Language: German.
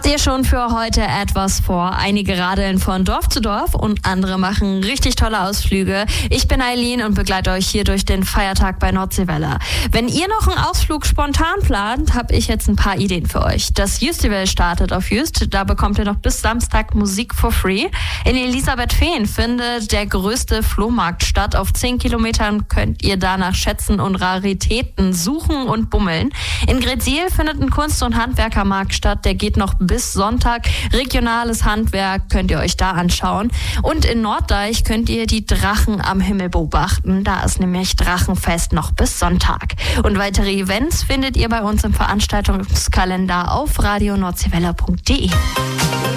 Habt ihr schon für heute etwas vor? Einige radeln von Dorf zu Dorf und andere machen richtig tolle Ausflüge. Ich bin Eileen und begleite euch hier durch den Feiertag bei Nordseewelle. Wenn ihr noch einen Ausflug spontan plant, habe ich jetzt ein paar Ideen für euch. Das Justival startet auf Just. Da bekommt ihr noch bis Samstag Musik for free. In Elisabethfehn findet der größte Flohmarkt statt. Auf 10 Kilometern könnt ihr danach Schätzen und Raritäten suchen und bummeln. In Gretzsiel findet ein Kunst- und Handwerkermarkt statt. Der geht noch bis Sonntag. Regionales Handwerk könnt ihr euch da anschauen. Und in Norddeich könnt ihr die Drachen am Himmel beobachten. Da ist nämlich Drachenfest noch bis Sonntag. Und weitere Events findet ihr bei uns im Veranstaltungskalender auf radionordseewelle.de.